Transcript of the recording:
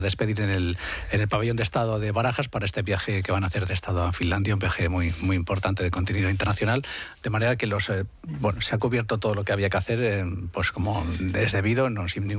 despedir en el pabellón de Estado de Barajas para este viaje que van a hacer de Estado a Finlandia, un viaje muy, muy importante de contenido internacional, de manera que se ha cubierto todo lo que había que hacer, pues como es debido, sin ningún